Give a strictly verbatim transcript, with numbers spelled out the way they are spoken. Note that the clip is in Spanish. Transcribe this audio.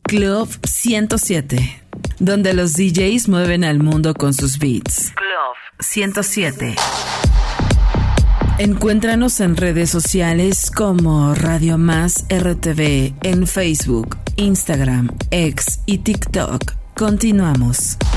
Club ciento siete, donde los D Js mueven al mundo con sus beats. Club ciento siete. Encuéntranos en redes sociales como Radio Más R T V en Facebook, Instagram, X y TikTok. Continuamos.